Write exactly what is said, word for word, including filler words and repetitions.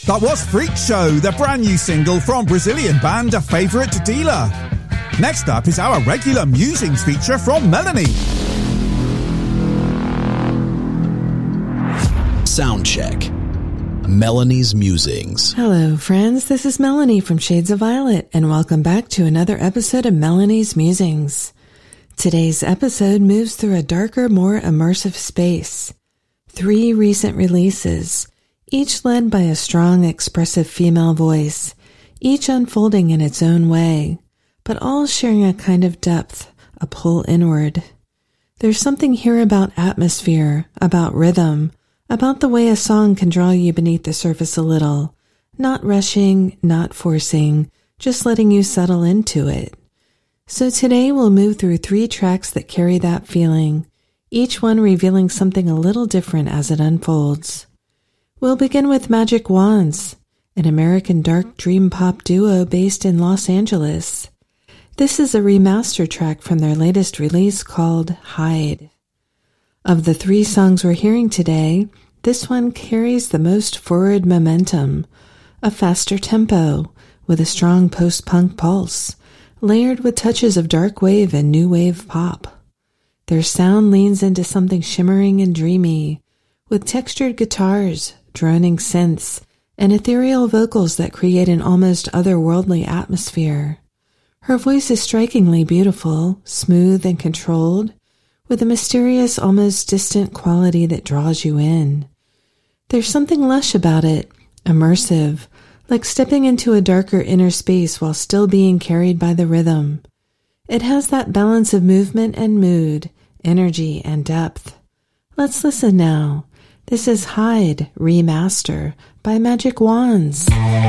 That was Freak Show, the brand new single from Brazilian band A Favorite Dealer. Next up is our regular Musings feature from Melanie. Sound check. Melanie's Musings. Hello, friends. This is Melanie from Shades of Violet, and welcome back to another episode of Melanie's Musings. Today's episode moves through a darker, more immersive space. Three recent releases, each led by a strong, expressive female voice, each unfolding in its own way, but all sharing a kind of depth, a pull inward. There's something here about atmosphere, about rhythm, about the way a song can draw you beneath the surface a little, not rushing, not forcing, just letting you settle into it. So today we'll move through three tracks that carry that feeling, each one revealing something a little different as it unfolds. We'll begin with Magic Wands, an American dark dream pop duo based in Los Angeles. This is a remaster track from their latest release called Hide. Of the three songs we're hearing today, this one carries the most forward momentum, a faster tempo with a strong post-punk pulse, layered with touches of dark wave and new wave pop. Their sound leans into something shimmering and dreamy, with textured guitars, droning synths, and ethereal vocals that create an almost otherworldly atmosphere. Her voice is strikingly beautiful, smooth and controlled, with a mysterious, almost distant quality that draws you in. There's something lush about it, immersive, like stepping into a darker inner space while still being carried by the rhythm. It has that balance of movement and mood, energy and depth. Let's listen now. This is Hide Remaster by Magic Wands.